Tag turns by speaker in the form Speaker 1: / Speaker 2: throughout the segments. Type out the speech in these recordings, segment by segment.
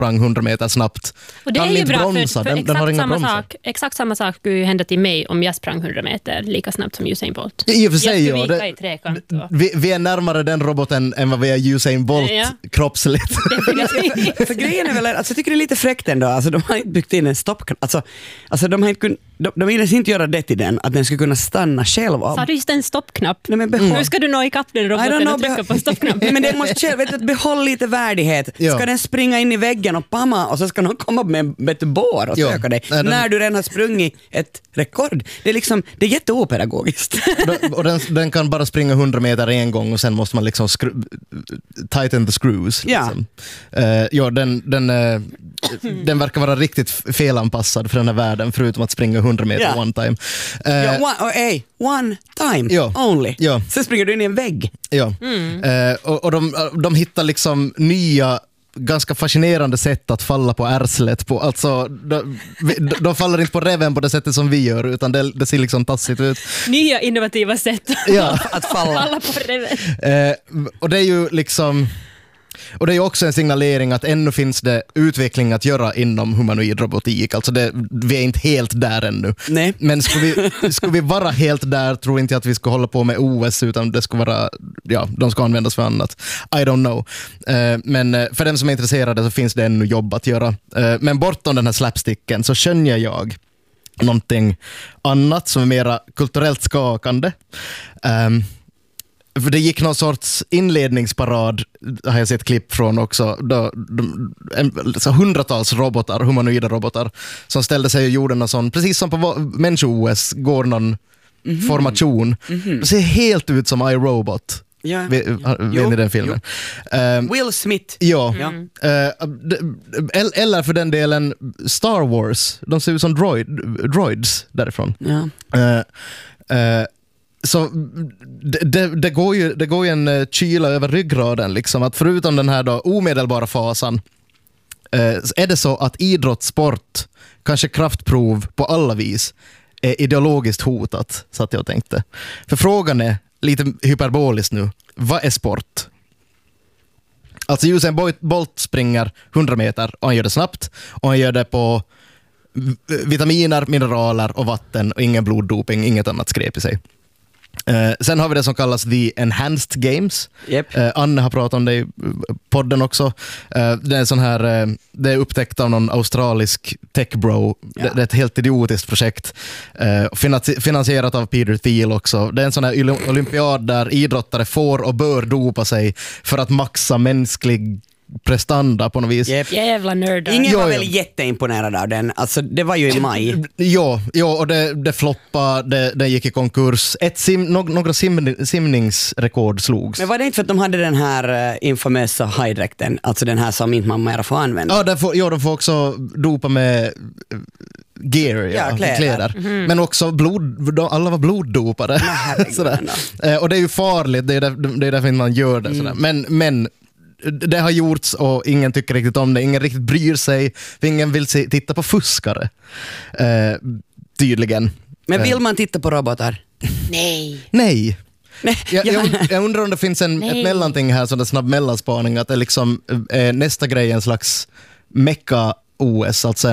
Speaker 1: sprang 100 meter snabbt.
Speaker 2: Och det
Speaker 1: kan
Speaker 2: är ju
Speaker 1: inte
Speaker 2: bra
Speaker 1: bromsa,
Speaker 2: för
Speaker 1: den har inga bromsar.
Speaker 2: exakt samma sak skulle ju hända till mig om jag sprang 100 meter lika snabbt som Usain Bolt.
Speaker 1: I och för sig,
Speaker 2: jag skulle vika i trekant.
Speaker 1: Vi är närmare den roboten än vad vi är Usain Bolt kroppsligt.
Speaker 3: För grejen är väl, alltså jag tycker det är lite fräckt ändå, alltså de har inte byggt in en stoppknapp, alltså de har inte de vill inte göra det till den, att den ska kunna stanna själv.
Speaker 2: Så du just en stoppknapp.
Speaker 3: Nej, men
Speaker 2: Nu ska du nå ikapp den roboten och trycka på stoppknappen.
Speaker 3: Men det måste själv, vet du, behåll lite värdighet. Ska den springa in i väggen och pamma och så ska någon komma med ett bår och söka dig när du redan har sprungit ett rekord. Det är liksom, det är jätteopedagogiskt.
Speaker 1: Och den kan bara springa 100 meter en gång och sen måste man liksom tighten the screws. Liksom. Den verkar vara riktigt felanpassad för den här världen, förutom att springa 100 meter one time. One time only. Ja. Sen springer du in i en vägg. Ja. Och de hittar liksom nya ganska fascinerande sätt att falla på ärslet på. Alltså, de faller inte på reven på det sättet som vi gör, utan det ser liksom tassigt ut.
Speaker 2: Nya innovativa sätt
Speaker 3: att falla
Speaker 2: på reven.
Speaker 1: Och det är ju liksom... Och det är ju också en signalering att ännu finns det utveckling att göra inom humanoid robotik. Alltså vi är inte helt där ännu.
Speaker 3: Nej.
Speaker 1: Men skulle vi vara helt där, tror inte jag att vi ska hålla på med OS, utan det ska vara, de ska användas för annat. I don't know. Men för dem som är intresserade så finns det ännu jobb att göra. Men bortom den här slapsticken så skönjer jag någonting annat som är mera kulturellt skakande. För det gick någon sorts inledningsparad, har jag sett klipp från också, hundratals robotar, humanoida robotar, som ställde sig och gjorde någon sån, precis som på människo-OS går någon formation. Det ser helt ut som iRobot.
Speaker 3: Ja.
Speaker 1: Vet ni den filmen?
Speaker 3: Will Smith.
Speaker 1: Ja. Eller för den delen Star Wars. De ser ut som droids därifrån.
Speaker 3: Ja.
Speaker 1: Så det går ju en kyla över ryggraden liksom, att förutom den här då omedelbara fasan är det så att idrottssport, kanske kraftprov på alla vis, är ideologiskt hotat, så att jag tänkte. För frågan är lite hyperboliskt nu, vad är sport? Alltså Usain Bolt springer 100 meter och han gör det snabbt och han gör det på vitaminer, mineraler och vatten och ingen bloddoping, inget annat skräp i sig. Sen har vi det som kallas The Enhanced Games.
Speaker 3: Yep.
Speaker 1: Anne har pratat om det i podden också. Det är en sån här, det är upptäckt av någon australisk techbro. Det är ett helt idiotiskt projekt. Finansierat av Peter Thiel också. Det är en sån här olympiad där idrottare får och bör dopa sig för att maxa mänsklig prestanda på något vis.
Speaker 3: Yep.
Speaker 2: Jävla nördar.
Speaker 3: Ingen var väl jätteimponerad av den. Alltså det var ju i maj.
Speaker 1: Ja, och det floppade, det gick i konkurs. Några simningsrekord slogs.
Speaker 3: Men var det inte för att de hade den här infamösa high-dräkten, alltså den här som inte man mer får använda?
Speaker 1: Ja, de får också dopa med gear, kläder. Mm-hmm. Men också alla var bloddopade. Och det är ju farligt, det är därför man gör det. Sådär. Men det har gjorts och ingen tycker riktigt om det. Ingen riktigt bryr sig. För ingen vill titta på fuskare. Tydligen.
Speaker 3: Men vill man titta på robotar?
Speaker 1: Nej. Jag undrar om det finns ett mellanting här, sån snabb mellanspaning, att det liksom nästa grej en slags mecha-OS, alltså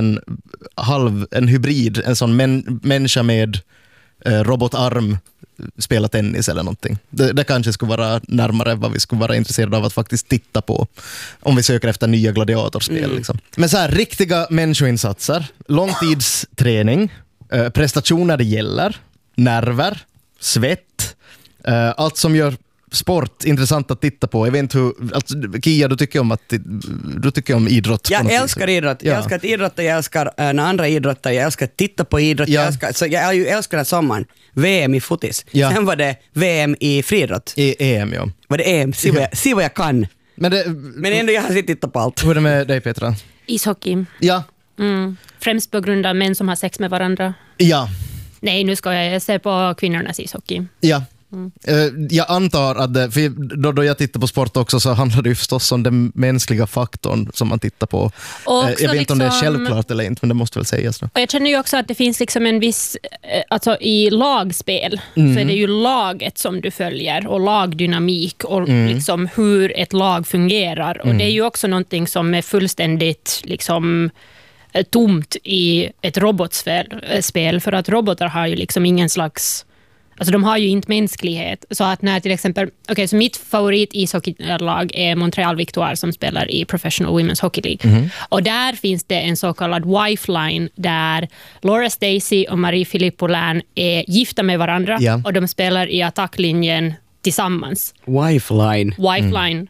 Speaker 1: en hybrid, en sån människa med robotarm spela tennis eller någonting. Det kanske skulle vara närmare vad vi skulle vara intresserade av att faktiskt titta på om vi söker efter nya gladiatorspel. Liksom. Men så här, riktiga människoinsatser, långtidsträning, prestationer det gäller, nerver, svett, allt som gör sport intressant att titta på. Jag vet inte hur, alltså, Kia, du tycker om idrott.
Speaker 3: Jag älskar idrott. Jag älskar att idrotta, jag älskar när andra idrottar, jag älskar att titta på idrott. Jag älskar den sommaren. VM i fotis. Ja. Sen var det VM i friidrott.
Speaker 1: EM, ja.
Speaker 3: Var det EM? Se vad jag kan. Men ändå jag har tittat på allt.
Speaker 1: Hur är det med dig, Petra?
Speaker 2: Ishockey.
Speaker 1: Ja.
Speaker 2: Främst på grund av män som har sex med varandra.
Speaker 1: Ja.
Speaker 2: Nej, nu ska jag se på kvinnornas ishockey.
Speaker 1: Ja. Jag antar att för då jag tittar på sport också så handlar det ju förstås om den mänskliga faktorn som man tittar på. Jag vet inte om det är självklart eller inte, men det måste väl sägas.
Speaker 2: Och jag känner ju också att det finns liksom en viss, alltså i lagspel så är det ju laget som du följer och lagdynamik och liksom hur ett lag fungerar. Och det är ju också någonting som är fullständigt liksom tomt i ett robotspel, för att robotar har ju liksom ingen slags, alltså de har ju inte mänsklighet. Så att när till exempel, så mitt favorit ishockeylag är Montreal Victoire som spelar i Professional Women's Hockey League. Och där finns det en så kallad wife-line där Laura Stacey och Marie-Philippe Poulin är gifta med varandra och de spelar i attacklinjen tillsammans. Wife-line.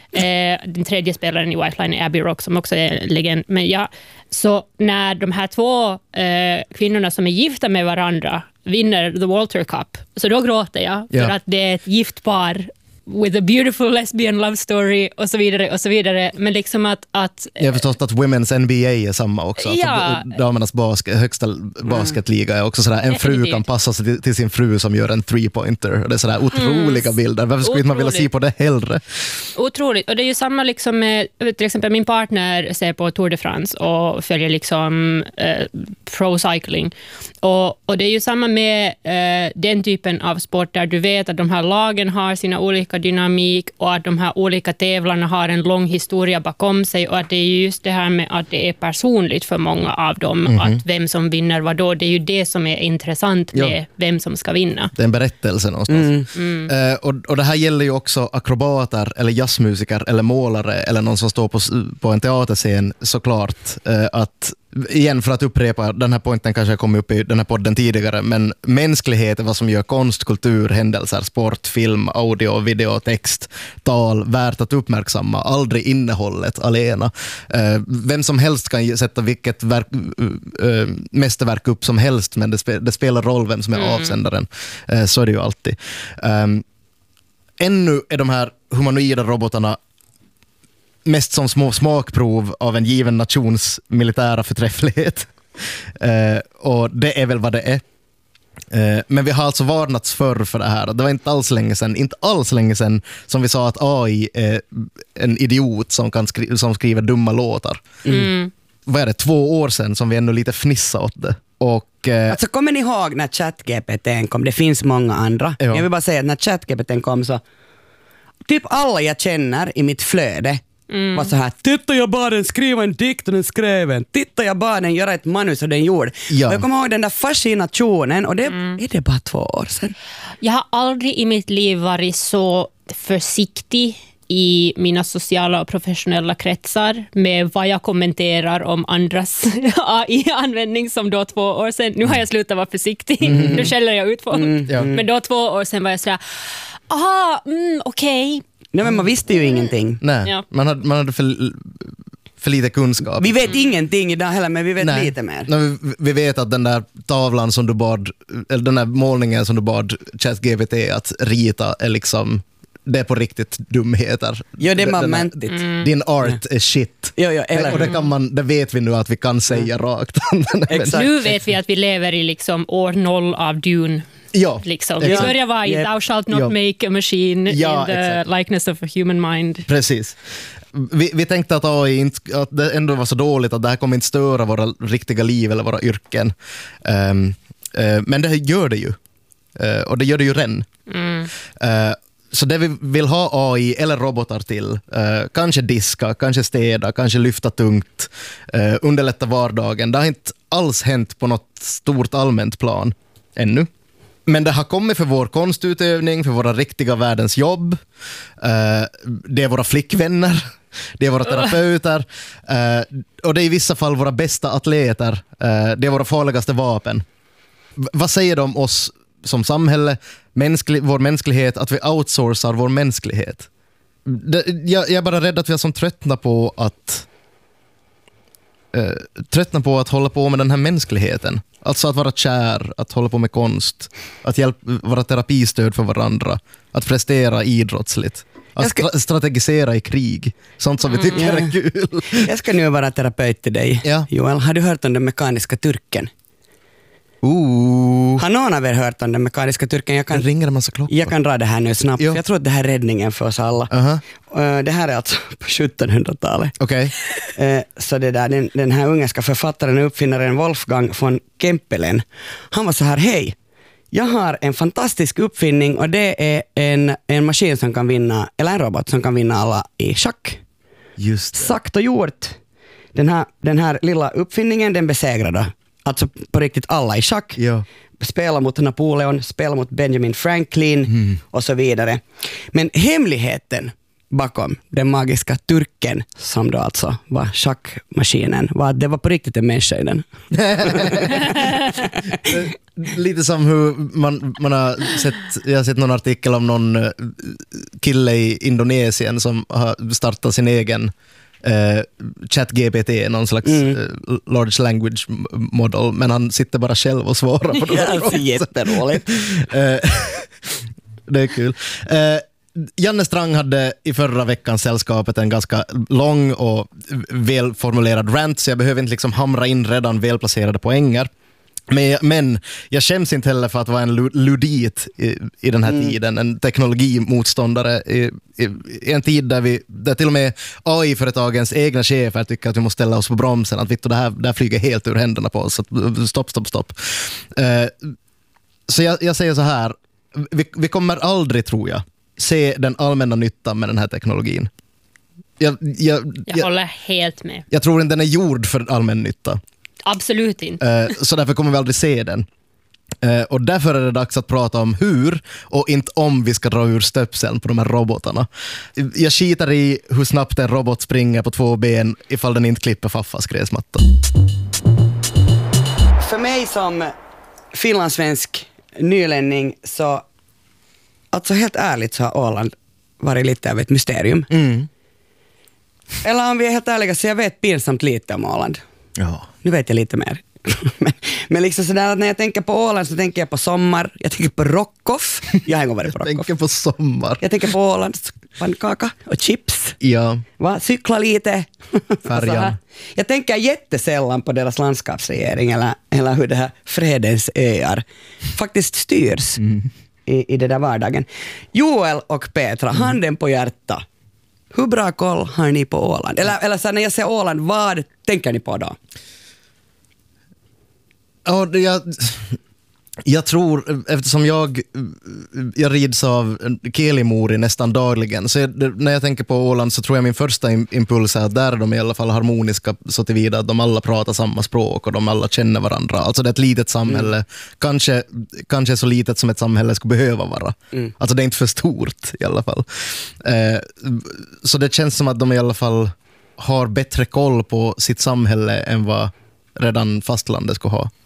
Speaker 2: Den tredje spelaren i Wife-line är Abby Rock som också är en legend. Men så när de här två kvinnorna som är gifta med varandra vinner The Walter Cup, så då gråter jag för att det är ett gift par with a beautiful lesbian love story och så vidare och så vidare. Men liksom att
Speaker 1: jag förstås att Women's NBA är samma också. Att damernas högsta basketliga är också sådär, en fru kan passa sig till sin fru som gör en 3-pointer. Det är sådär otroliga bilder. Varför skulle man vilja se på det hellre?
Speaker 2: Otroligt. Och det är ju samma liksom med, till exempel min partner ser på Tour de France och följer liksom pro cycling. Och det är ju samma med den typen av sport där du vet att de här lagen har sina olika dynamik och att de här olika tävlarna har en lång historia bakom sig och att det är just det här med att det är personligt för många av dem, att vem som vinner vad då, det är ju det som är intressant med vem som ska vinna. Det är
Speaker 1: en berättelse någonstans. Och det här gäller ju också akrobater eller jazzmusiker eller målare eller någon som står på en teaterscen såklart, att igen, för att upprepa, den här pointen kanske kom upp i den här podden tidigare, men mänsklighet är vad som gör konst, kultur, händelser, sport, film, audio, video, text, tal värt att uppmärksamma, aldrig innehållet alena. Vem som helst kan sätta vilket mästerverk upp som helst, men det spelar roll vem som är avsändaren. Så är det ju alltid. Ännu är de här humanoida robotarna mest som små smakprov av en given nations militära förträfflighet. Och det är väl vad det är. Men vi har alltså varnats förr för det här. Det var inte alls länge sedan som vi sa att AI är en idiot som skriver dumma låtar. Vad är det? 2 år sedan som vi ännu lite fnissade åt det. Och,
Speaker 3: alltså kommer ni ihåg när ChatGPT kom? Det finns många andra. Jag vill bara säga att när ChatGPT kom så typ alla jag känner i mitt flöde var så här, titta jag bad den skriva en dikt och den skrev en, titta jag bad den göra ett manus och den gjorde. Och jag kommer ihåg den där fascinationen och det är det bara 2 år sedan.
Speaker 2: Jag har aldrig i mitt liv varit så försiktig i mina sociala och professionella kretsar med vad jag kommenterar om andras AI-användning som då 2 år sedan. Nu har jag slutat vara försiktig, nu skäller jag ut folk. Men då 2 år sedan var jag sådär, okej.
Speaker 3: Nej, men man visste ju ingenting.
Speaker 1: Nej, man hade för lite kunskap.
Speaker 3: Vi vet ingenting idag heller, men vi vet lite mer.
Speaker 1: Nej, vi vet att den där tavlan som du bad, eller den där målningen som du bad ChatGPT att rita är liksom, det är på riktigt dumheter.
Speaker 3: Ja, det är momentigt.
Speaker 1: Din art är shit. Och det vet vi nu att vi kan säga rakt.
Speaker 2: Nu vet vi att vi lever i liksom år 0 av Dune.
Speaker 1: Ja,
Speaker 2: liksom. Vi börjar vara i thou shalt not make a machine in the likeness of a human mind.
Speaker 1: Precis. Vi tänkte att AI att det ändå var så dåligt att det här kommer inte störa våra riktiga liv eller våra yrken. Men det gör det ju. Och det gör det ju redan. Så det vi vill ha AI eller robotar till, kanske diska, kanske städa, kanske lyfta tungt, underlätta vardagen. Det har inte alls hänt på något stort allmänt plan ännu. Men det har kommit för vår konstutövning, för våra riktiga världens jobb. Det är våra flickvänner, det är våra terapeuter, och det är i vissa fall våra bästa atleter. Det är våra farligaste vapen. Vad säger de om oss som samhälle, vår mänsklighet, att vi outsourcar vår mänsklighet? Jag är bara rädd att vi är som tröttna på att hålla på med den här mänskligheten. Alltså att vara kär, att hålla på med konst, att vara terapistöd för varandra, att prestera idrottsligt, att strategisera i krig. Sånt som vi tycker är kul.
Speaker 3: Jag ska nu vara terapeut till dig, Joel. Har du hört om den mekaniska turken? Har någon av er hört om den mekaniska turken?
Speaker 1: Det ringer en massa klockor.
Speaker 3: Jag kan dra det här nu snabbt, för jag tror att det här är räddningen för oss alla. Det här är alltså på 1700-talet.
Speaker 1: Okej.
Speaker 3: Så det där, den här ungerska författaren och uppfinnaren Wolfgang von Kempelen, han var så här: hej, jag har en fantastisk uppfinning och det är en maskin som kan vinna, eller en robot som kan vinna alla i schack.
Speaker 1: Just det.
Speaker 3: Sagt och gjort. Den här lilla uppfinningen, den besegrade alltså på riktigt alla i schack.
Speaker 1: Ja.
Speaker 3: Spela mot Napoleon, spela mot Benjamin Franklin och så vidare. Men hemligheten bakom den magiska turken, som då alltså var schackmaskinen, var att det var på riktigt en människa i den.
Speaker 1: Lite som hur man har sett, jag har sett någon artikel om någon kille i Indonesien som har startat sin egen ChatGPT, någon slags large language model, men han sitter bara själv och svarar på det.
Speaker 3: Alltså jätteroligt.
Speaker 1: Det är kul. Janne Strang hade i förra veckans sällskapet en ganska lång och välformulerad rant, så jag behöver inte liksom hamra in redan välplacerade poänger. Men jag skäms inte heller för att vara en ludit i den här tiden, en teknologimotståndare i en tid där till och med AI-företagens egna chefer tycker att vi måste ställa oss på bromsen, att det här flyger helt ur händerna på oss, stopp. Så jag säger så här, vi kommer aldrig, tror jag, se den allmänna nyttan med den här teknologin. Jag
Speaker 2: håller helt med.
Speaker 1: Jag tror inte den är gjord för allmän nytta.
Speaker 2: Absolut inte.
Speaker 1: Så därför kommer vi aldrig se den. Och därför är det dags att prata om hur och inte om vi ska dra ur stöpseln på de här robotarna. Jag skitar i hur snabbt en robot springer på 2 ben ifall den inte klipper Faffas gräsmatta.
Speaker 3: För mig som finlandssvensk nylänning så, alltså helt ärligt, så har Åland varit lite av ett mysterium. Eller om vi är helt ärliga, så jag vet pinsamt lite om Åland.
Speaker 1: Ja.
Speaker 3: Nu vet jag lite mer. men liksom sådär att när jag tänker på Åland så tänker jag på sommar. Jag tänker på Rockoff. Jag har en gång varit på Rockoff.
Speaker 1: Jag tänker på sommar.
Speaker 3: Jag tänker på Ålands pannkaka och chips.
Speaker 1: Ja.
Speaker 3: Va? Cykla lite.
Speaker 1: Färjan.
Speaker 3: Jag tänker jättesällan på deras landskapsregering eller hur det här fredens öar faktiskt styrs i det där vardagen. Joel och Petra, handen på hjärta. Hur bra koll har ni på Åland? Eller så när jag säger Åland, vad tänker ni på då?
Speaker 1: Ja, jag tror, eftersom jag rids av Kelimori nästan dagligen, så när jag tänker på Åland så tror jag min första impuls är att där är de i alla fall harmoniska så tillvida att de alla pratar samma språk och de alla känner varandra. Alltså det är ett litet samhälle, kanske så litet som ett samhälle skulle behöva vara. Alltså det är inte för stort i alla fall. Så det känns som att de i alla fall har bättre koll på sitt samhälle än vad redan fastlandet ska ha.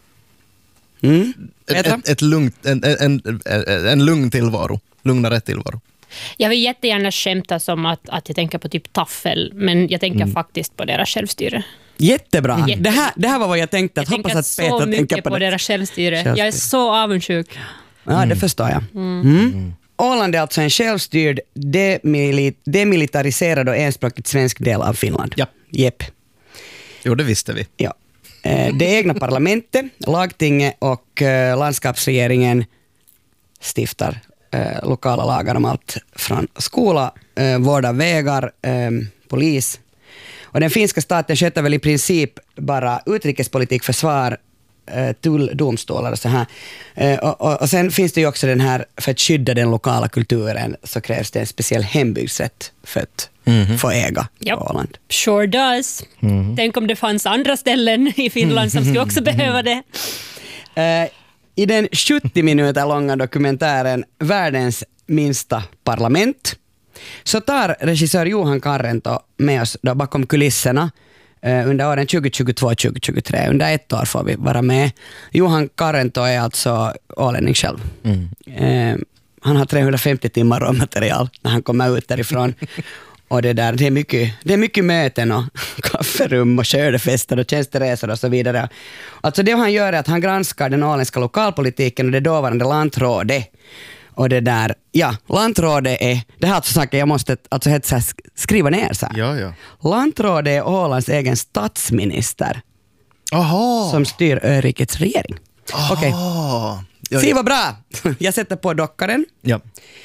Speaker 1: Ett lugnt, en lugn tillvaro, lugnare tillvaro.
Speaker 2: Jag vill jättegärna skämta som att jag tänker på typ taffel, men jag tänker faktiskt på deras självstyre.
Speaker 3: Jättebra. Det här var vad jag tänkte.
Speaker 2: Jag tänker så mycket på deras självstyre. Jag är så avundsjuk.
Speaker 3: Ja, det förstår jag. Åland är alltså en självstyrd, demilitariserad och enspråkigt svensk del av Finland.
Speaker 1: Ja.
Speaker 3: Jepp.
Speaker 1: Jo, det visste vi.
Speaker 3: Ja. Det egna parlamentet, lagtinget och landskapsregeringen stiftar lokala lagar om allt från skola, vård av vägar, polis. Och den finska staten sköter väl i princip bara utrikespolitik, försvar, tull, domstolar och så här. Och sen finns det ju också den här, för att skydda den lokala kulturen så krävs det en speciell hembygdsrätt för att få äga på Åland.
Speaker 2: Sure does. Tänk om det fanns andra ställen i Finland som skulle också behöva det.
Speaker 3: I den 70 minuter långa dokumentären Världens minsta parlament så tar regissör Johan Karrento med oss då bakom kulisserna under åren 2022-2023. Under ett år får vi vara med. Johan Karrento är alltså ålänning själv. Han har 350 timmar av material när han kommer ut därifrån. Och det är mycket möten och kafferum och skördefester och tjänsteresor och så vidare. Alltså det han gör är att han granskar den åländska lokalpolitiken och det dåvarande lantrådet. Och det där, lantrådet är, det här alltså saker jag måste alltså skriva ner så här.
Speaker 1: Ja.
Speaker 3: Lantrådet är Ålands egen statsminister.
Speaker 1: Aha.
Speaker 3: Som styr örikets regering. Okej. Se vad bra! Jag sätter på dockaren.
Speaker 1: Ja.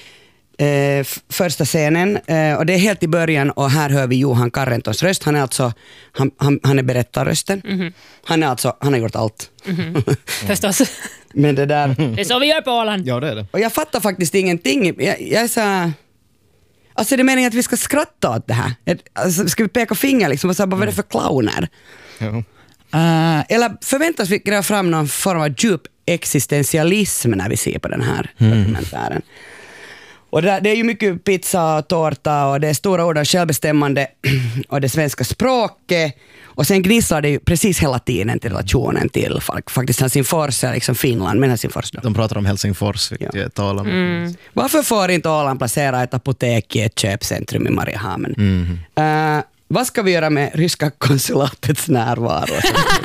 Speaker 3: Första scenen, och det är helt i början, och här hör vi Johan Carrentons röst. Han är alltså han är berättarrösten. Han har gjort allt.
Speaker 2: Förstås.
Speaker 3: Men det där...
Speaker 2: Det är så vi gör på Åland.
Speaker 1: Ja, det är det.
Speaker 3: Och jag fattar faktiskt ingenting. Jag är så... Alltså det är meningen att vi ska skratta åt det här. Alltså, ska vi peka finger liksom och säga vad är det för clowner?
Speaker 1: Ja.
Speaker 3: Eller förväntas vi gräva fram någon form av djup existentialism när vi ser på den här dokumentären? Och det är ju mycket pizza och tårta, och det är stora ord om självbestämmande och det svenska språket, och sen gnisslar det ju precis hela tiden till relationen till faktiskt Helsingfors, liksom Finland, men Helsingfors då.
Speaker 1: De pratar om Helsingfors, vilket jag talar om.
Speaker 3: Varför får inte Åland placera ett apotek i ett köpcentrum i Mariehamn? Vad ska vi göra med ryska konsulatets närvaro?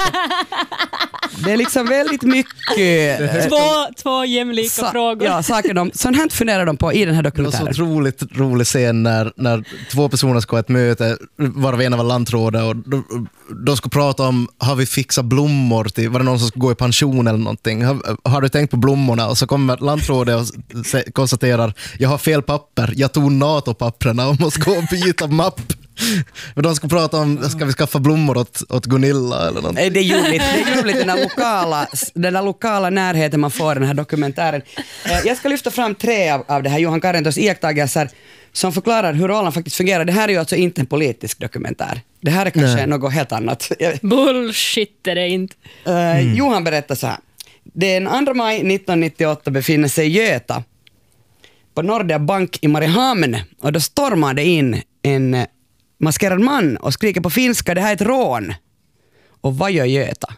Speaker 3: Det är liksom väldigt mycket...
Speaker 2: Två jämlika frågor.
Speaker 3: Ja, sånt här funderar de på i den här dokumentären.
Speaker 1: Det var så otroligt rolig scen när två personer ska ha ett möte, varav ena var lantrådet, och de ska prata om, har vi fixat blommor till, var det någon som ska gå i pension eller någonting? Har du tänkt på blommorna? Och så kommer lantrådet och konstaterar, jag har fel papper, jag tog NATO-papperna och måste gå och byta mapp. Men de ska prata om, ska vi skaffa blommor åt Gunilla eller något?
Speaker 3: Nej, det är ljuvligt den där lokala närheten man får i den här dokumentären. Jag ska lyfta fram 3 av det här Johan Carrentons iakttagelser som förklarar hur Åland faktiskt fungerar. Det här är ju alltså inte en politisk dokumentär. Det här är kanske något helt annat.
Speaker 2: Bullshit är det inte.
Speaker 3: Johan berättar så här. Den 2 maj 1998 befinner sig Göta på Nordea Bank i Mariehamn, och då stormar det in en maskerad man och skriker på finska, det här är ett rån. Och vad gör Göta?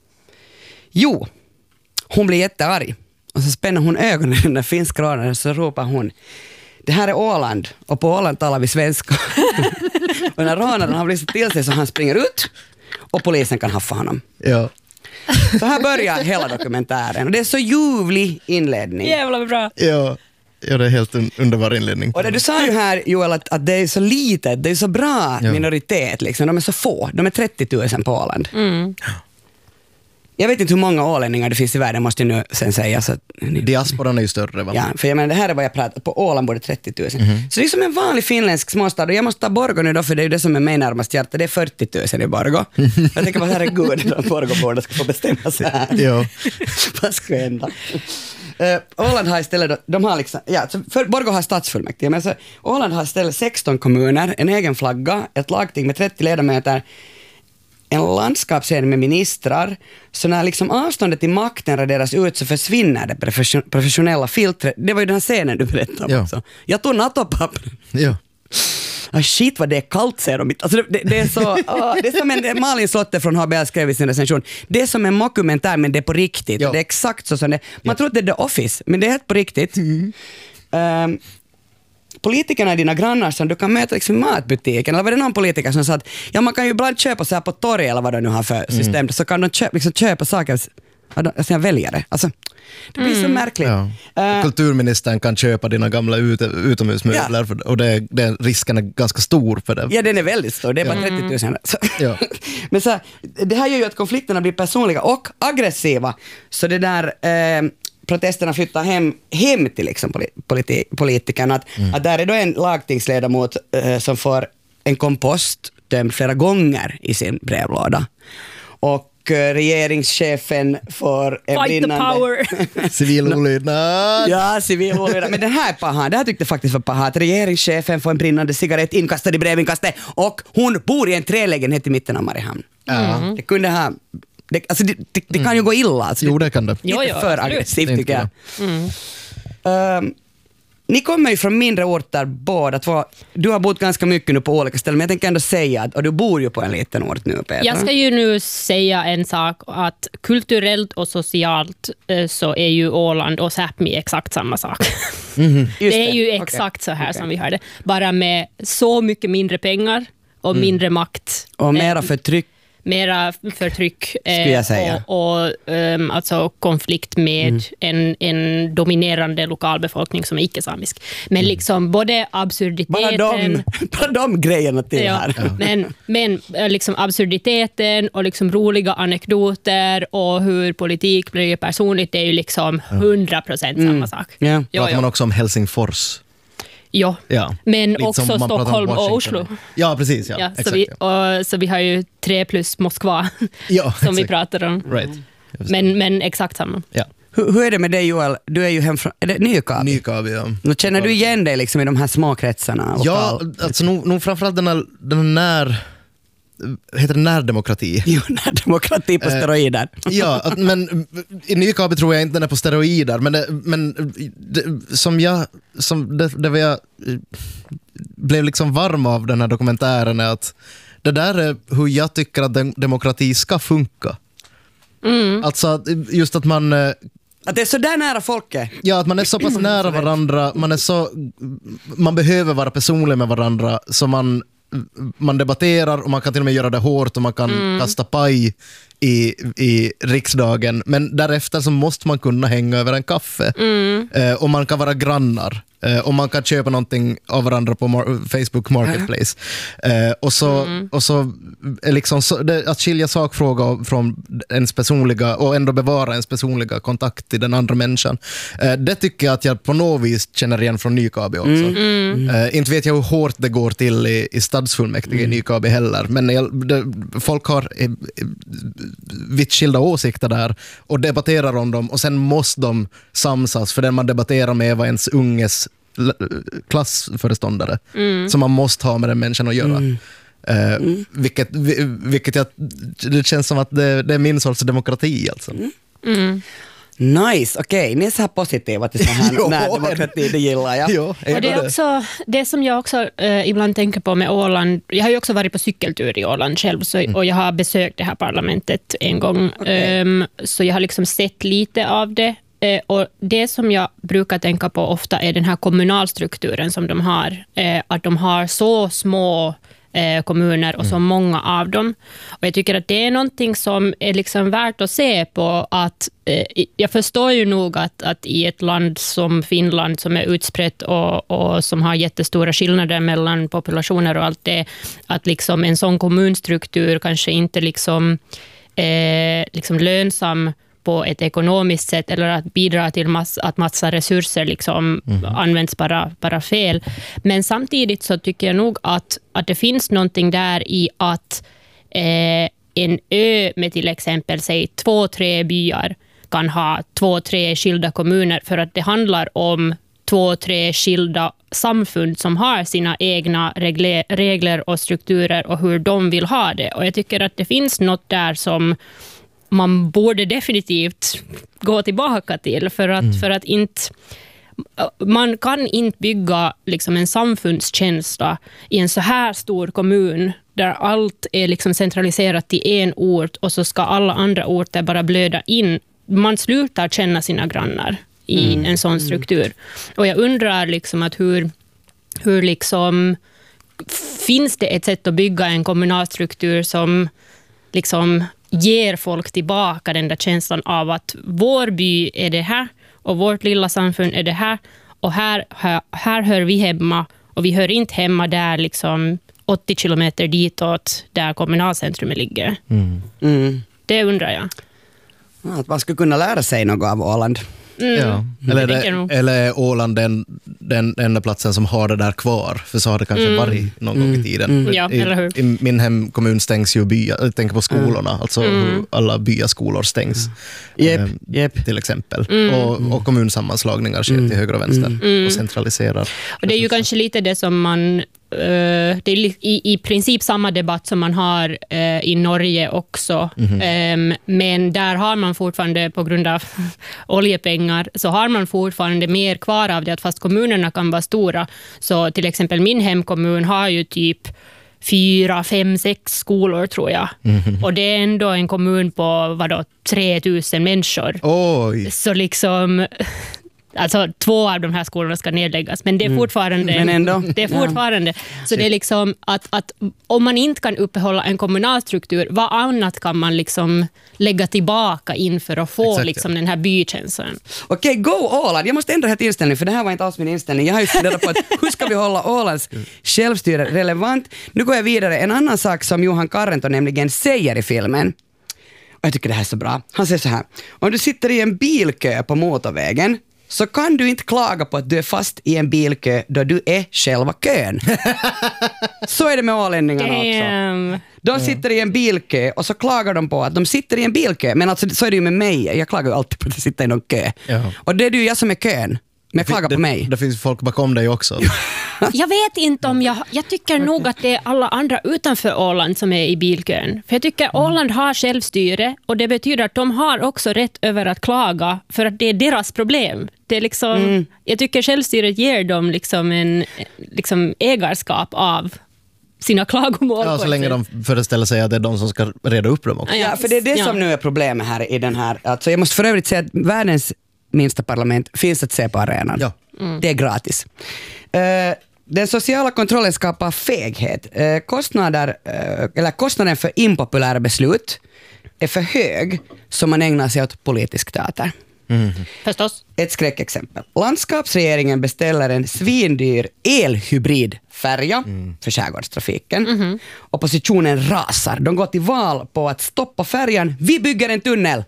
Speaker 3: Jo, hon blir jättearg. Och så spänner hon ögonen i den där finska rånen, och så ropar hon, det här är Åland, och på Åland talar vi svenska. Och när rånaren har blivit till sig så han springer ut, och polisen kan haffa honom.
Speaker 1: Ja.
Speaker 3: Så här börjar hela dokumentären, och det är så ljuvlig inledning.
Speaker 2: Jävla bra.
Speaker 1: Ja, det är helt underbar inledning.
Speaker 3: Och det du sa ju här, Joel, att det är så litet, det är så bra minoritet, liksom. De är så få, de är 30 000 på Åland. Jag vet inte hur många ålänningar det finns i världen, måste jag nu sen säga. Så
Speaker 1: diasporan är ju större, va?
Speaker 3: Ja, för jag menar, det här är vad jag pratar, på Åland borde 30 000. Så det är som en vanlig finländsk småstad, och jag måste ta Borgå nu då, för det är ju det som är mig närmast hjärta, det är 40 000 i Borgå. Jag tänker bara, herregud, de Borgåborna ska få bestämma sig här.
Speaker 1: Ja.
Speaker 3: Vad ska hända? Åland har istället, de har liksom, för Borgå har stadsfullmäktige, men så Åland har istället 16 kommuner, en egen flagga, ett lagting med 30 ledamöter, en landskapsscen med ministrar, så när liksom avståndet till makten raderas ut så försvinner det professionella filtret. Det var ju den här scenen du berättade om också. Jag tog NATO-papper.
Speaker 1: Ja.
Speaker 3: Shit vad det är kallt, säger de. Alltså det är så, det är som en Malin Slotte från HBL skrev i sin recension. Det är som en mockumentär, men det är på riktigt. Ja. Det är exakt så som det. Man tror att det är The Office, men det är helt på riktigt. Politikerna är dina grannar som du kan möta liksom i matbutiken. Eller var det någon politiker som sa att man kan ju ibland köpa så här på torg eller vad de nu har för system, så kan de köpa saker, alltså väljare. Alltså, det blir så märkligt.
Speaker 1: Ja. Kulturministern kan köpa dina gamla utomhusmöbler, och risken är ganska stor för det.
Speaker 3: Ja, den är väldigt stor. Det är bara 30 000.
Speaker 1: Ja.
Speaker 3: Men så, det här gör ju att konflikterna blir personliga och aggressiva. Så det där... protesterna flyttar hem till liksom politikerna. Att där är då en lagtingsledamot som får en kompost dömd flera gånger i sin brevlåda. Och regeringschefen får en brinnande...
Speaker 1: Civil olydnad.
Speaker 3: Ja, civil olydnad. Men det här tyckte faktiskt var paha. Att regeringschefen får en brinnande cigarett inkastad i brevinkastet, och hon bor i en trälägenhet i mitten av Mariehamn. Det kunde ha... Det kan ju gå illa. Alltså,
Speaker 1: jo, det kan det.
Speaker 3: Lite för aggressivt tycker jag. Ni kommer ju från mindre orter båda två. Du har bott ganska mycket nu på olika ställen, men jag tänker ändå säga att du bor ju på en liten ort nu, Petra.
Speaker 2: Jag ska ju nu säga en sak, att kulturellt och socialt så är ju Åland och Sápmi exakt samma sak. Det är ju exakt så här som vi har det. Bara med så mycket mindre pengar och mindre makt.
Speaker 3: Och mera förtryck.
Speaker 2: mera förtryck
Speaker 3: och
Speaker 2: alltså konflikt med en dominerande lokalbefolkning som är icke-samisk. Men liksom både absurditeten...
Speaker 3: Bara de grejerna till här.
Speaker 2: Men liksom absurditeten och liksom roliga anekdoter och hur politik blir personligt, det är ju liksom 100% samma sak.
Speaker 1: Yeah. Pratar man också om Helsingfors?
Speaker 2: Ja, men lite också Stockholm och Oslo.
Speaker 1: Ja, precis. Ja.
Speaker 2: Exakt, så vi har ju 3 plus Moskva som vi pratar om.
Speaker 1: Right.
Speaker 2: Men exakt samma.
Speaker 1: Ja.
Speaker 3: Hur är det med dig, Joel? Du är ju från Nykabi.
Speaker 1: Nykabi, ja.
Speaker 3: Nu känner du igen dig liksom i de här små kretsarna?
Speaker 1: Ja, alltså nog framförallt den heter det närdemokrati?
Speaker 3: Jo, närdemokrati på steroider.
Speaker 1: Ja, men i Nykabi tror jag inte den är på steroider, men jag blev liksom varm av den här dokumentären är att det där är hur jag tycker att demokrati ska funka. Alltså just att man...
Speaker 3: Att det är så där nära folket.
Speaker 1: Ja, att man är så pass nära varandra, man behöver vara personlig med varandra, så man debatterar och man kan till och med göra det hårt och man kan kasta paj i riksdagen, men därefter så måste man kunna hänga över en kaffe och man kan vara grannar och man kan köpa någonting av varandra på Facebook Marketplace och så liksom att skilja sakfråga från ens personliga och ändå bevara ens personliga kontakt till den andra människan, det tycker jag att jag på något vis känner igen från Nykabi också. Inte vet jag hur hårt det går till i stadsfullmäktige i Nykabi heller, men folk har vitt skilda åsikter där och debatterar om dem, och sen måste de samsas, för den man debatterar med var ens unges klassföreståndare, som man måste ha med den människan att göra. Vilket det känns som att det är min sorts demokrati alltså.
Speaker 3: Nice, okej. Ni är så här positiva till sån här närdemokrati, det gillar jag.
Speaker 1: Jo,
Speaker 2: och det är också det som jag också ibland tänker på med Åland. Jag har ju också varit på cykeltur i Åland själv, och jag har besökt det här parlamentet en gång. Så jag har liksom sett lite av det. Och det som jag brukar tänka på ofta är den här kommunalstrukturen som de har. Att de har så små kommuner och så många av dem. Och jag tycker att det är någonting som är liksom värt att se på, att jag förstår ju nog att i ett land som Finland som är utspritt och som har jättestora skillnader mellan populationer och allt det, att liksom en sån kommunstruktur kanske inte liksom lönsam på ett ekonomiskt sätt, eller att bidra till att massa resurser liksom används bara fel. Men samtidigt så tycker jag nog att det finns någonting där i att en ö med till exempel 2-3 byar kan ha 2-3 skilda kommuner, för att det handlar om 2-3 skilda samfund som har sina egna regler och strukturer och hur de vill ha det. Och jag tycker att det finns något där som man borde definitivt gå tillbaka till, för att inte, man kan inte bygga liksom en samfundskänsla i en så här stor kommun där allt är liksom centraliserat till en ort, och så ska alla andra orter bara blöda in. Man slutar känna sina grannar i en sån struktur. Och jag undrar liksom att hur liksom finns det ett sätt att bygga en kommunalstruktur som liksom ger folk tillbaka den där känslan av att vår by är det här och vårt lilla samfund är det här, och här hör vi hemma, och vi hör inte hemma där liksom 80 kilometer ditåt där kommunalcentrumet ligger. Det undrar jag.
Speaker 3: Att man skulle kunna lära sig något av Åland.
Speaker 1: Ja. Eller är Åland den enda platsen som har det där kvar, för så har det kanske varit någon gång i tiden.
Speaker 2: Ja, eller hur?
Speaker 1: I min hemkommun stängs ju jag tänker på skolorna, alltså hur alla byskolor stängs till exempel, och kommunsammanslagningar sker till höger och vänster och centraliserar.
Speaker 2: Och det är ju kanske lite det som man det är i princip samma debatt som man har i Norge också. Men där har man fortfarande, på grund av oljepengar, så har man fortfarande mer kvar av det, att fast kommunerna kan vara stora. Så till exempel min hemkommun har ju typ 4, 5, 6 skolor tror jag. Och det är ändå en kommun på 3000 människor.
Speaker 1: Oj.
Speaker 2: Så liksom Alltså 2 av de här skolorna ska nedläggas, men det är fortfarande...
Speaker 3: Men ändå.
Speaker 2: Det är fortfarande. Så det är liksom att om man inte kan uppehålla en kommunal struktur, vad annat kan man liksom lägga tillbaka inför att få liksom den här bykänslan?
Speaker 3: Okej, go Åland. Jag måste ändra helt inställning, för det här var inte alls min inställning. Jag har ju funderat på att hur ska vi hålla Ålands självstyre relevant? Nu går jag vidare. En annan sak som Johan Carrento nämligen säger i filmen, och jag tycker det här är så bra. Han säger så här: om du sitter i en bilkö på motorvägen så kan du inte klaga på att du är fast i en bilkö då du är själva kön. Så är det med ålänningarna också. De sitter i en bilkö och så klagar de på att de sitter i en bilkö. Men alltså, så är det ju med mig. Jag klagar ju alltid på att jag sitter i någon kö. Ja. Och det är ju jag som är kön. Men jag klagar på mig.
Speaker 1: Det finns folk bakom dig också.
Speaker 2: Jag vet inte om jag tycker nog att det är alla andra utanför Åland som är i bilkön. För jag tycker Åland har självstyre, och det betyder att de har också rätt över att klaga för att det är deras problem. Det är liksom, jag tycker självstyret ger dem liksom en ägarskap av sina klagomål.
Speaker 1: Ja, så länge de föreställer sig att det är de som ska reda upp dem också.
Speaker 3: Ja, för det är det som nu är problemet här i den här. Alltså jag måste för övrigt säga att världens minsta parlament finns att se på arenan. Ja. Det är gratis. Den sociala kontrollen skapar feghet. Kostnaden för impopulära beslut är för hög, så man ägnar sig åt politisk teater.
Speaker 2: Förstås.
Speaker 3: Ett skräckexempel. Landskapsregeringen beställer en svindyr elhybridfärja för skärgårdstrafiken. Oppositionen rasar. De går till val på att stoppa färjan. Vi bygger en tunnel.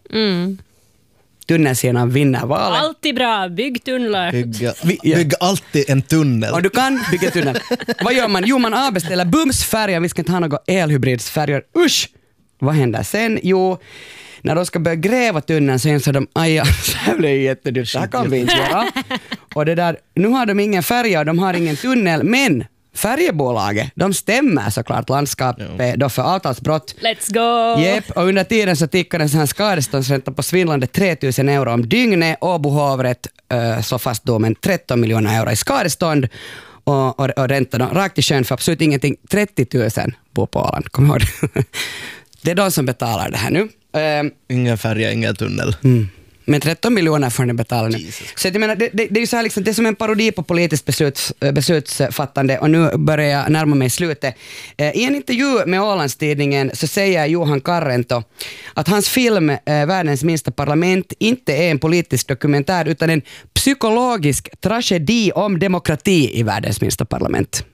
Speaker 3: Tunnelsidan vinner valet.
Speaker 2: Alltid bra, bygg tunnlar.
Speaker 1: Bygg alltid en tunnel.
Speaker 3: Och du kan bygga tunnel. Vad gör man? Jo, man avbeställer bumsfärjan. Vi ska inte ha några elhybridsfärjor. Usch! Vad händer sen? Jo, när de ska börja gräva tunneln så insåg de, aj, det här blir jättedyrt. Det här kan vi inte göra. Och det där, nu har de ingen färja och de har ingen tunnel, men färjebolaget, de stämmer såklart landskapet då för avtalsbrott.
Speaker 2: Let's go!
Speaker 3: Jep, och under tiden så tickar en sån här skadeståndsränta på svindlande 3 000 euro om dygnet. Åbo hovrätt så fast domen 13 miljoner euro i skadestånd och ränta då, rakt i sjön för absolut ingenting. 30 000 bor på Åland, kom ihåg det. Det är de som betalar det här nu.
Speaker 1: Ingen färja, ingen tunnel.
Speaker 3: Men 13 miljoner får ni betala nu. Så jag menar, det är ju så här liksom, det är som en parodi på politiskt beslutsfattande, och nu börjar jag närma mig slutet. I en intervju med Ålandstidningen så säger Johan Carrento att hans film Världens minsta parlament inte är en politisk dokumentär utan en psykologisk tragedi om demokrati i världens minsta parlament.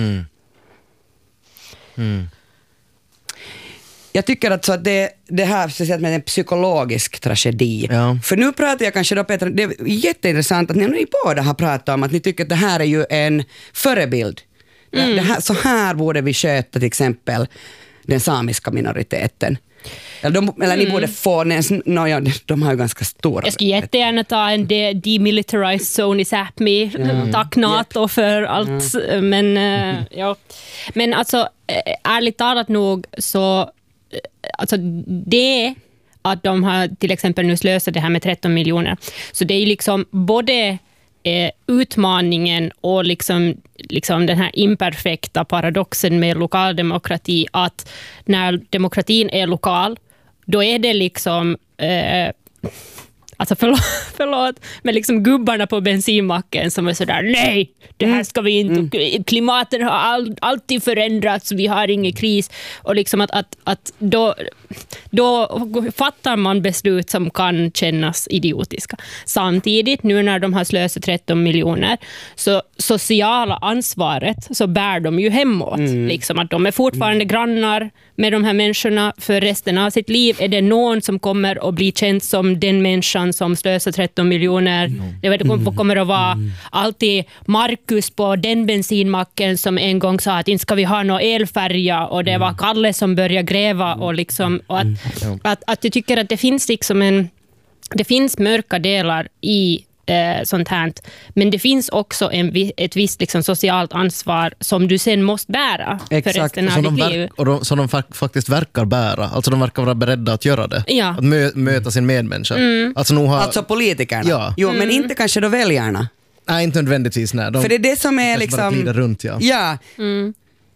Speaker 3: Jag tycker alltså att det här speciellt med en psykologisk tragedi. Ja. För nu pratar jag kanske då, Petra, det är jätteintressant att ni båda har pratat om att ni tycker att det här är ju en förebild. Det här, så här borde vi sköta till exempel den samiska minoriteten. Eller ni borde få, de har ju ganska stora.
Speaker 2: Jag skulle jättegärna ta en demilitarized zone i Sápmi. Tack NATO för allt. Men alltså, ärligt talat nog så alltså det att de har till exempel nu slösat det här med 13 miljoner. Så det är ju liksom både utmaningen och liksom den här imperfekta paradoxen med lokal demokrati, att när demokratin är lokal, då är det liksom alltså förlåt, men liksom gubbarna på bensinmacken som är sådär, nej, det här ska vi inte, klimatet har alltid förändrats, vi har ingen kris, och liksom att då fattar man beslut som kan kännas idiotiska. Samtidigt, nu när de har slösat 13 miljoner, så sociala ansvaret så bär de ju hemåt. Liksom att de är fortfarande grannar med de här människorna för resten av sitt liv. Är det någon som kommer att bli känd som den människan som slösar 13 miljoner? Jag vet inte, kommer att vara alltid Marcus på den bensinmacken som en gång sa att inte ska vi ha någon elfärja, och det var Kalle som började gräva, och liksom och att jag tycker att det finns liksom det finns mörka delar i sånt här, men det finns också ett visst liksom socialt ansvar som du sen måste bära för resten av ditt liv.
Speaker 1: Som de faktiskt verkar bära, alltså de verkar vara beredda att göra det, att möta sin medmänniska. Alltså
Speaker 3: politikerna?
Speaker 1: Ja.
Speaker 3: Jo, men inte kanske då väljarna.
Speaker 1: Nej, inte nödvändigtvis. Nej.
Speaker 3: För det är det som är liksom
Speaker 1: runt,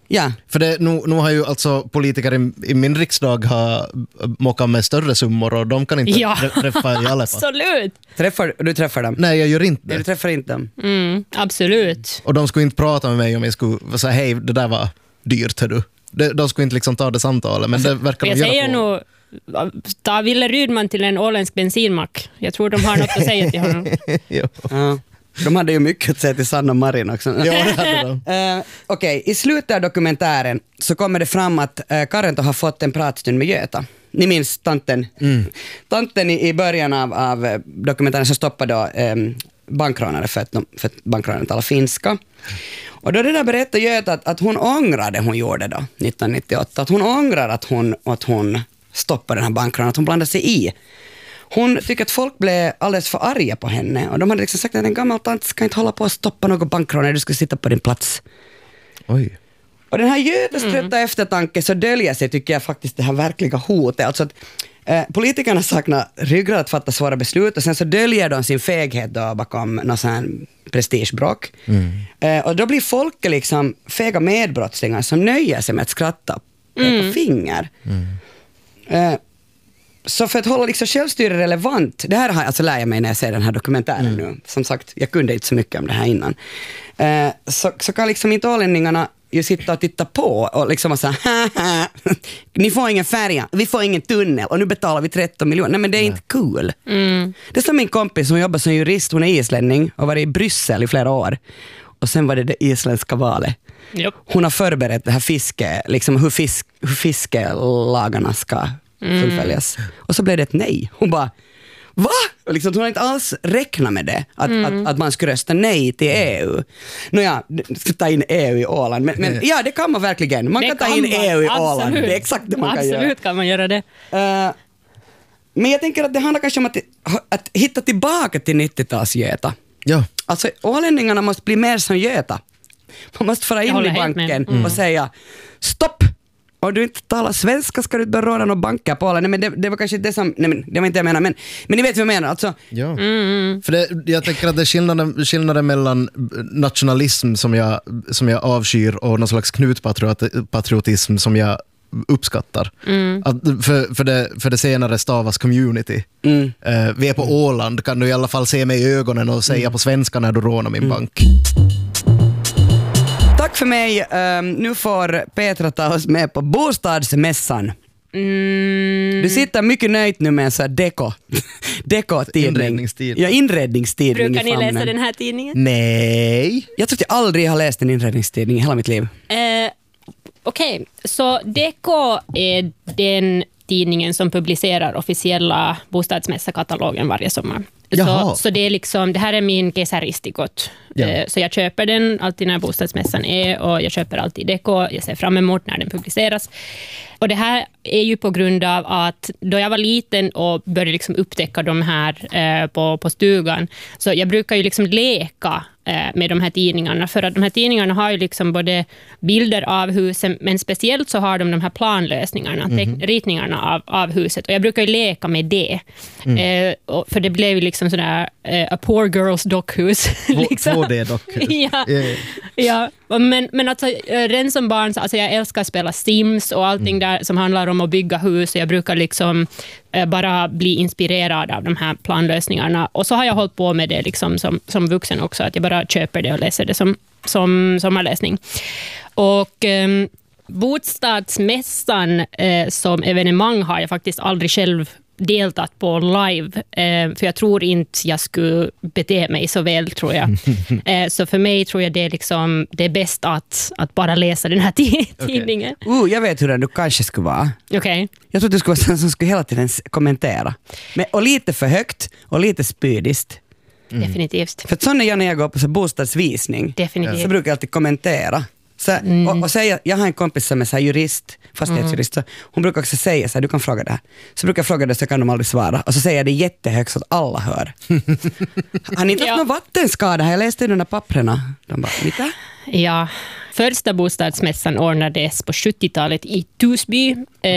Speaker 3: Ja.
Speaker 1: För nu har ju alltså politiker i min riksdag har mockat med större summor och de kan inte träffa i alla fall.
Speaker 2: Absolut.
Speaker 3: Du träffar dem?
Speaker 1: Nej, jag gör inte det.
Speaker 3: Du träffar inte dem?
Speaker 2: Absolut.
Speaker 1: Och de skulle inte prata med mig om jag skulle säga hej, det där var dyrt, du. De skulle inte liksom ta det samtalet, men det verkar de göra på.
Speaker 2: Ta Wille Rydman till en åländsk bensinmack. Jag tror de har något att säga till honom.
Speaker 3: Ja. De hade ju mycket att säga till Sanna och Marin också.
Speaker 1: Ja, det hade de.
Speaker 3: Okej, i slutet av dokumentären så kommer det fram att Karento har fått en pratstund med Göta. Ni minns tanten? Tanten i början av dokumentären så stoppade då bankrånare för att bankrånaren talar finska. Och då det där berättade Göta att hon ångrade hon gjorde då 1998. Att hon ångrar att hon stoppade den här bankrånaren, att hon blandade sig i. Hon tycker att folk blev alldeles för arga på henne och de hade liksom sagt att en gammal tant ska inte hålla på att stoppa någon bankrånare, du ska sitta på din plats.
Speaker 1: Oj.
Speaker 3: Och den här Götas trötta eftertanke så döljer sig, tycker jag, faktiskt det här verkliga hotet. Alltså att politikerna saknar ryggrad att fatta svåra beslut och sen så döljer de sin feghet då bakom någon sån här prestigebråk. Och då blir folk liksom fega medbrottslingar som nöjer sig med att skratta på finger. Så för att hålla liksom självstyre relevant, det här har jag alltså lär jag mig när jag ser den här dokumentären nu. Som sagt, jag kunde inte så mycket om det här innan. Så kan liksom inte ålänningarna ju sitta och titta på och liksom säga ni får ingen färja, vi får ingen tunnel och nu betalar vi 13 miljoner. Nej, men det är inte cool. Det är som min kompis som jobbar som jurist, hon är islänning och varit i Bryssel i flera år. Och sen var det isländska valet.
Speaker 2: Yep.
Speaker 3: Hon har förberett det här fiske, liksom hur fiskelagarna ska fullföljas. Och så blev det ett nej. Hon bara, va? Och liksom, hon har inte alls räknat med det. Att man skulle rösta nej till EU. Nåja, ska ta in EU i Åland. Men ja, det kan man verkligen. Man kan ta in EU i Åland. Det är exakt det man kan göra.
Speaker 2: Absolut kan man göra det.
Speaker 3: Men jag tänker att det handlar kanske om att hitta tillbaka till 90-tals-Göta.
Speaker 1: Ja.
Speaker 3: Alltså, ålänningarna måste bli mer som Göta. Man måste fara in i banken och säga stopp! Om du inte talar svenska ska du inte börja råda några banker på alla. Nej, men det var kanske det som... Nej, men det var inte jag menar. Men ni vet vad jag menar. Alltså.
Speaker 1: Ja. För jag tänker att det är skillnaden mellan nationalism som jag avskyr och någon slags knutpatriotism som jag uppskattar. För det senare stavas community. Vi är på Åland. Kan du i alla fall se mig i ögonen och säga på svenska när du rånar min bank.
Speaker 3: Tack för mig. Nu får Petra ta oss med på bostadsmässan. Du sitter mycket nöjd nu med en sån här deko-tidning.
Speaker 1: Inredningstidning.
Speaker 3: Ja, inredningstidning.
Speaker 2: Brukar ni läsa den här tidningen?
Speaker 1: Nej.
Speaker 3: Jag tror att jag aldrig har läst en inredningstidning i hela mitt liv.
Speaker 2: Okej, så Deko är den tidningen som publicerar officiella bostadsmässakatalogen varje sommar. Så det är liksom, det här är min kesäristikot. Så jag köper den alltid när bostadsmässan är och jag köper alltid Deko. Jag ser fram emot när den publiceras. Och det här är ju på grund av att då jag var liten och började liksom upptäcka de här på stugan, så jag brukar ju liksom leka med de här tidningarna, för att de här tidningarna har ju liksom både bilder av husen, men speciellt så har de här planlösningarna, ritningarna av huset, och jag brukar ju leka med det. För det blev ju liksom sådär a poor girl's dockhus. Liksom.
Speaker 1: 2D-dockhus.
Speaker 2: Ja. Men alltså, redan som barn, alltså jag älskar att spela Sims och allting där som handlar om att bygga hus, och jag brukar liksom bara bli inspirerad av de här planlösningarna, och så har jag hållit på med det liksom som vuxen också, att jag bara köper det och läser det som sommarläsning. Och bostadsmässan som evenemang har jag faktiskt aldrig själv deltat på live, för jag tror inte jag skulle bete mig så väl, tror jag. Så för mig tror jag det är liksom det är bäst att bara läsa den här tidningen.
Speaker 3: Okay. Jag vet hur du kanske skulle vara.
Speaker 2: Okay.
Speaker 3: Jag tror att du skulle vara den som skulle hela tiden kommentera. Och lite för högt och lite spydist.
Speaker 2: Definitivt.
Speaker 3: För att sån är jag när jag går på så bostadsvisning.
Speaker 2: Definitivt.
Speaker 3: Så brukar jag alltid kommentera. Så, och säga, jag har en kompis som är så här jurist, fastighetsjurist, så hon brukar också säga så här, du kan fråga det här. Så brukar jag fråga det, så kan de aldrig svara. Och så säger jag det jättehögt så att alla hör. Har ni inte haft någon vattenskada? Jag läste i de där papperna. De bara, lite?
Speaker 2: Ja, Första bostadsmässan ordnades på 70-talet i Torsby.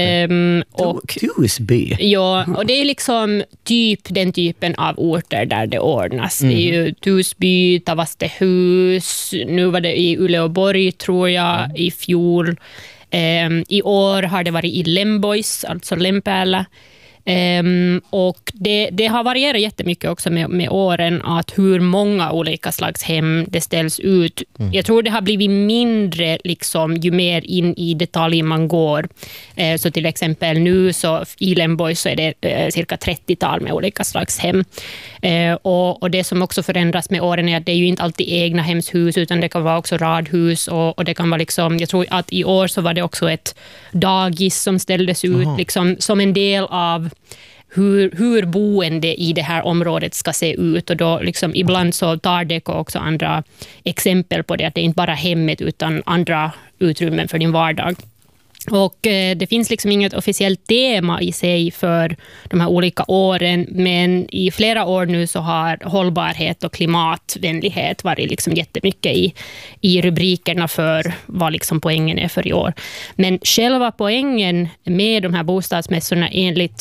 Speaker 3: Torsby?
Speaker 2: Ja, och det är liksom den typen av orter där det ordnas. Det är ju Torsby, Tavastehus, nu var det i Uleåborg tror jag, i fjol. I år har det varit i Lembois, alltså Lempäällä. Och det har varierat jättemycket också med åren att hur många olika slags hem det ställs ut. Jag tror det har blivit mindre liksom, ju mer in i detalj man går. Så till exempel nu så i Lembois så är det cirka 30-tal med olika slags hem. Och det som också förändras med åren är att det är ju inte alltid egna hemshus utan det kan vara också radhus och det kan vara liksom, jag tror att i år så var det också ett dagis som ställdes ut liksom, som en del av hur boende i det här området ska se ut och då liksom ibland så tar det också andra exempel på det att det är inte bara hemmet utan andra utrymmen för din vardag. Och det finns liksom inget officiellt tema i sig för de här olika åren, men i flera år nu så har hållbarhet och klimatvänlighet varit liksom jättemycket i rubrikerna för vad liksom poängen är för i år. Men själva poängen med de här bostadsmässorna enligt